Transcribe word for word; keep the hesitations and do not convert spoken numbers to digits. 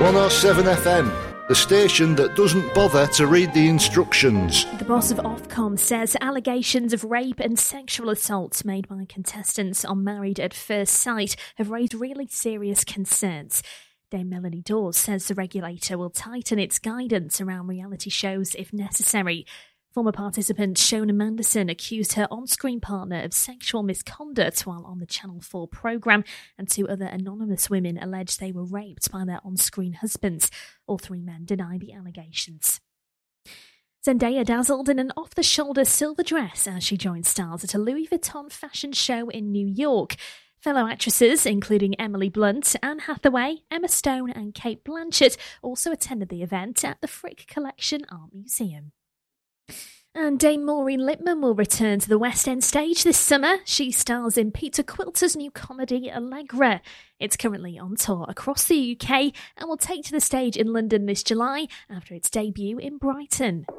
one oh seven F M, the station that doesn't bother to read the instructions. The boss of Ofcom says allegations of rape and sexual assault made by contestants on Married at First Sight have raised really serious concerns. Dame Melanie Dawes says the regulator will tighten its guidance around reality shows if necessary. Former participant Shona Manderson accused her on-screen partner of sexual misconduct while on the Channel four programme, and two other anonymous women alleged they were raped by their on-screen husbands. All three men deny the allegations. Zendaya dazzled in an off-the-shoulder silver dress as she joined stars at a Louis Vuitton fashion show in New York. Fellow actresses, including Emily Blunt, Anne Hathaway, Emma Stone and Cate Blanchett, also attended the event at the Frick Collection Art Museum. And Dame Maureen Lipman will return to the West End stage this summer. She stars in Peter Quilter's new comedy Allegra. It's currently on tour across the U K and will take to the stage in London this July after its debut in Brighton.